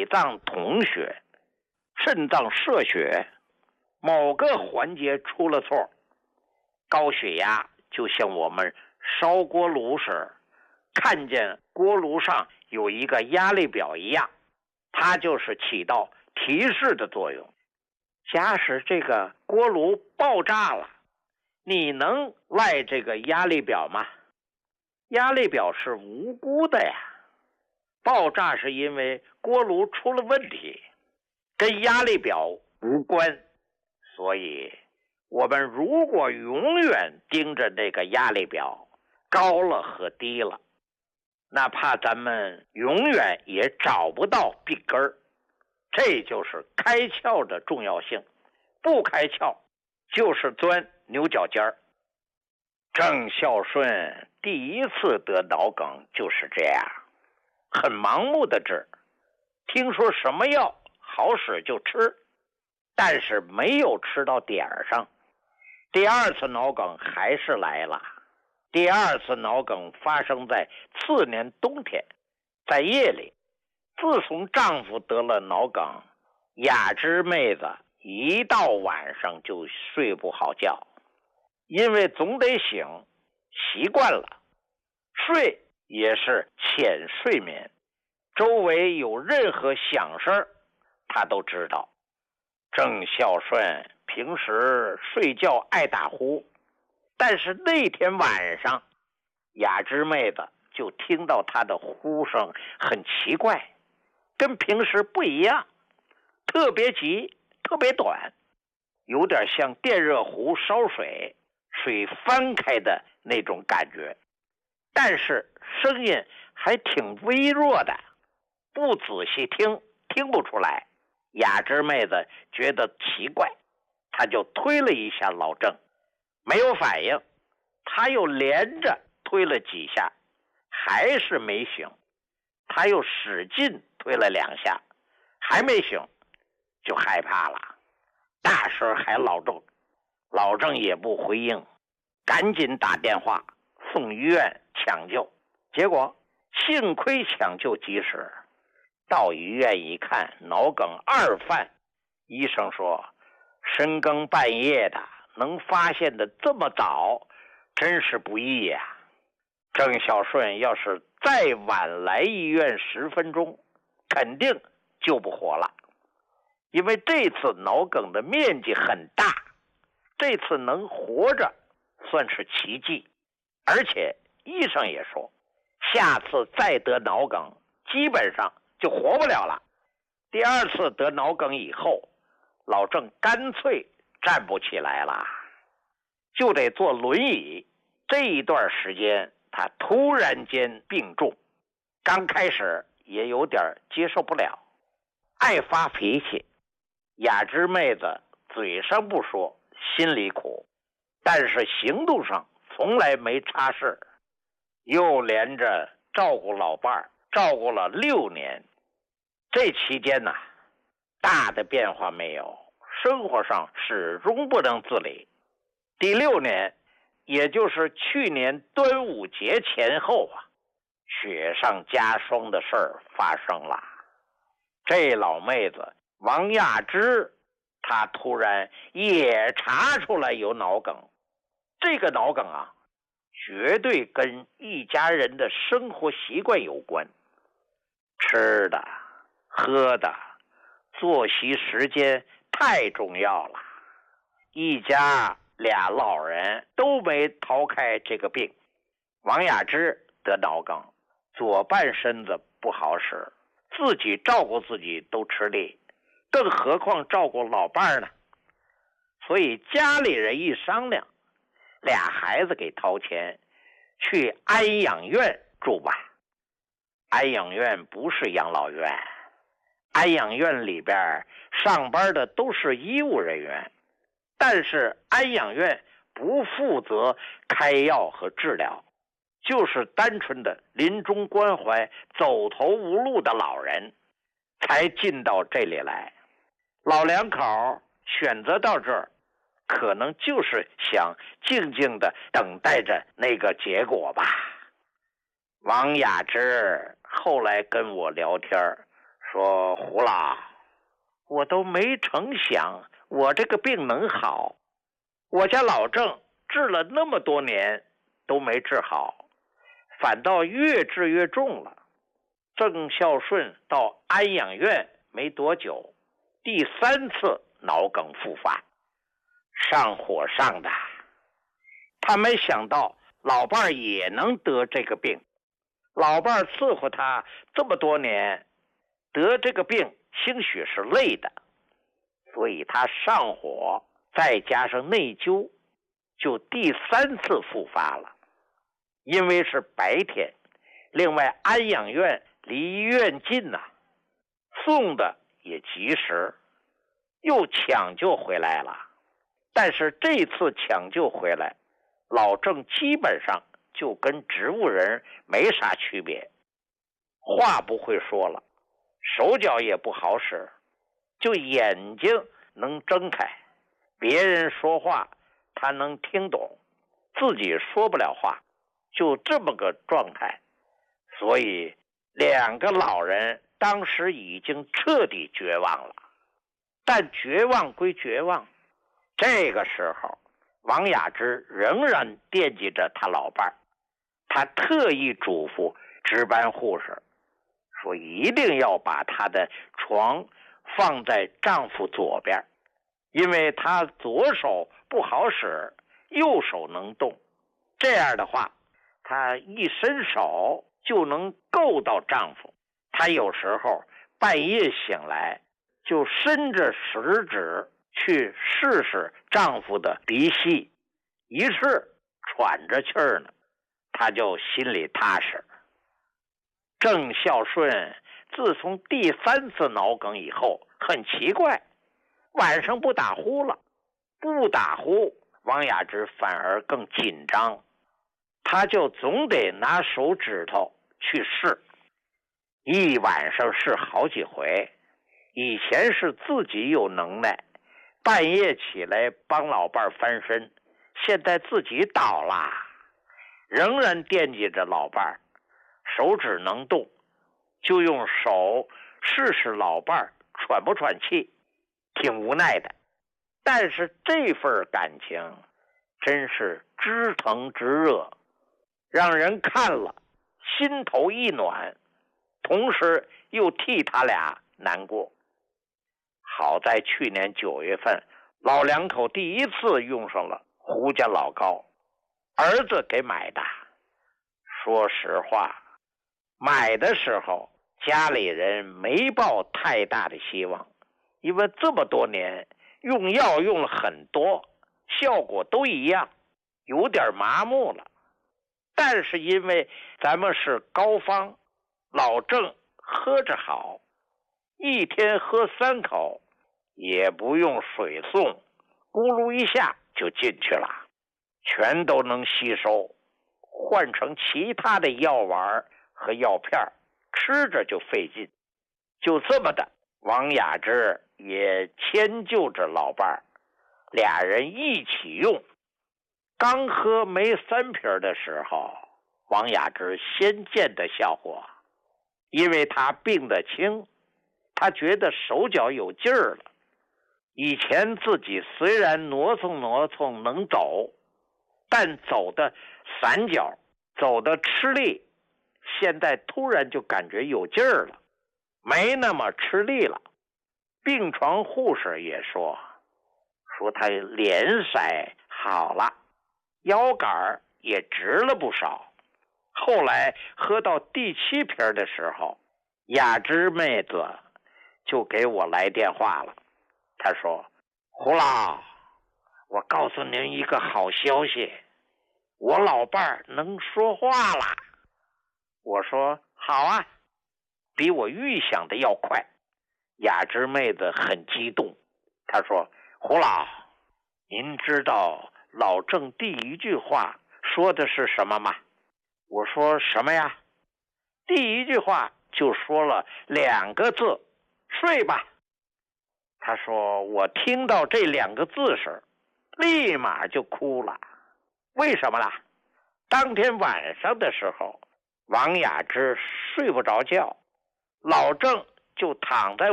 内脏统血、肾脏射血，某个环节出了错，高血压就像我们烧锅炉时看见锅炉上有一个压力表一样，它就是起到提示的作用。假使这个锅炉爆炸了，你能赖这个压力表吗？压力表是无辜的呀，爆炸是因为锅炉出了问题，跟压力表无关。所以我们如果永远盯着那个压力表高了和低了，哪怕咱们永远也找不到病根儿。这就是开窍的重要性，不开窍就是钻牛角尖儿。郑孝顺第一次得脑梗就是这样，很盲目的治，听说什么药好使就吃，但是没有吃到点儿上。第二次脑梗还是来了。第二次脑梗发生在次年冬天，在夜里。自从丈夫得了脑梗，雅芝妹子一到晚上就睡不好觉，因为总得醒，习惯了。睡也是浅睡眠，周围有任何响声她都知道。郑孝顺平时睡觉爱打呼，但是那天晚上雅芝妹子就听到她的呼声很奇怪，跟平时不一样，特别急，特别短，有点像电热壶烧水，水翻开的那种感觉，但是声音还挺微弱的，不仔细听听不出来。雅芝妹子觉得奇怪，她就推了一下老郑，没有反应，她又连着推了几下，还是没醒，她又使劲推了2下，还没醒，就害怕了，大声喊老郑，老郑也不回应，赶紧打电话送医院抢救，结果幸亏抢救及时，到医院一看，脑梗2犯，医生说深更半夜的能发现的这么早，真是不易呀。郑孝顺要是再晚来医院10分钟，肯定救不活了，因为这次脑梗的面积很大，这次能活着算是奇迹。而且医生也说，下次再得脑梗基本上就活不了了。第2次得脑梗以后，老郑干脆站不起来了，就得坐轮椅。这一段时间他突然间病重，刚开始也有点接受不了，爱发脾气。雅芝妹子嘴上不说，心里苦，但是行动上从来没差事，又连着照顾老伴儿，照顾了6年。这期间呢，大的变化没有，生活上始终不能自理。第6年，也就是去年端午节前后啊，雪上加霜的事儿发生了。这老妹子王亚芝，她突然也查出来有脑梗。这个脑梗啊，绝对跟一家人的生活习惯有关，吃的、喝的、作息时间太重要了。一家俩老人都没逃开这个病。王亚芝得脑梗，左半身子不好使，自己照顾自己都吃力，更何况照顾老伴呢？所以家里人一商量，俩孩子给掏钱去安养院住吧。安养院不是养老院，安养院里边上班的都是医务人员，但是安养院不负责开药和治疗，就是单纯的临终关怀走投无路的老人才进到这里来。老两口选择到这儿，可能就是想静静的等待着那个结果吧。王雅芝后来跟我聊天说胡老，我都没成想我这个病能好，我家老郑治了那么多年都没治好，反倒越治越重了。郑孝顺到安养院没多久，第3次脑梗复发，上火上的。他没想到老伴儿也能得这个病，老伴儿伺候他这么多年，得这个病兴许是累的，所以他上火再加上内疚，就第3次复发了。因为是白天，另外安养院离医院近呐，送的也及时，又抢救回来了。但是这次抢救回来，老郑基本上就跟植物人没啥区别，话不会说了，手脚也不好使，就眼睛能睁开，别人说话他能听懂，自己说不了话，就这么个状态。所以2个老人当时已经彻底绝望了。但绝望归绝望，这个时候王雅芝仍然惦记着他老伴儿，他特意嘱咐值班护士说，一定要把他的床放在丈夫左边，因为他左手不好使，右手能动，这样的话他一伸手就能够到丈夫。他有时候半夜醒来就伸着食指去试试丈夫的鼻息，一试喘着气儿呢，他就心里踏实。郑孝顺自从第3次脑梗以后，很奇怪，晚上不打呼了，不打呼，王雅芝反而更紧张，他就总得拿手指头去试，一晚上试好几回。以前是自己有能耐，半夜起来帮老伴儿翻身，现在自己倒了，仍然惦记着老伴儿，手指能动，就用手试试老伴儿喘不喘气，挺无奈的。但是这份感情真是知疼知热，让人看了心头一暖，同时又替他俩难过。好在去年9月份，老2口第1次用上了胡家老膏，儿子给买的。说实话，买的时候家里人没抱太大的希望，因为这么多年用药用了很多，效果都一样，有点麻木了。但是因为咱们是膏方，老郑喝着好，一天喝3口，也不用水送，咕噜一下就进去了，全都能吸收，换成其他的药丸和药片，吃着就费劲。就这么的，王雅芝也迁就着老伴儿，俩人一起用。刚喝没3瓶的时候，王雅芝先见的效果，因为她病得轻，她觉得手脚有劲儿了。以前自己虽然挪蹭能走，但走的散脚，走的吃力，现在突然就感觉有劲儿了，没那么吃力了。病床护士也说他脸色好了，腰杆也直了不少。后来喝到第7瓶的时候，雅芝妹子就给我来电话了。她说，胡老，我告诉您一个好消息，我老伴儿能说话了。我说好啊，比我预想的要快。雅芝妹子很激动，她说，胡老，您知道老郑第1句话说的是什么吗？我说什么呀？第1句话就说了2个字，睡吧。他说，我听到这2个字时立马就哭了。为什么啦？当天晚上的时候，王雅芝睡不着觉，老郑就躺在